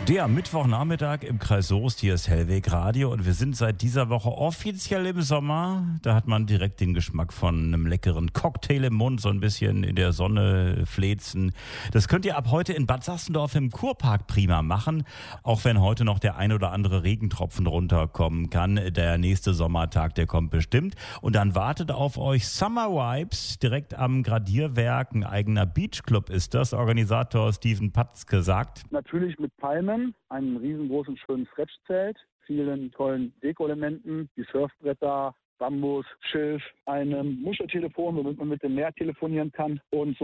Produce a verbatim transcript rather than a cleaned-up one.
Der Mittwochnachmittag im Kreis Soest, hier ist Hellweg Radio und wir sind seit dieser Woche offiziell im Sommer. Da hat man direkt den Geschmack von einem leckeren Cocktail im Mund, so ein bisschen in der Sonne flezen. Das könnt ihr ab heute in Bad Sachsendorf im Kurpark prima machen, auch wenn heute noch der ein oder andere Regentropfen runterkommen kann. Der nächste Sommertag, der kommt bestimmt. Und dann wartet auf euch Summer Vibes direkt am Gradierwerk. Ein eigener Beachclub ist das. Organisator Steven Patzke sagt: Natürlich mit Palmen, einem riesengroßen schönen Stretchzelt, vielen tollen Deko-Elementen, wie Surfbretter, Bambus, Schilf, einem Muscheltelefon, womit man mit dem Meer telefonieren kann und so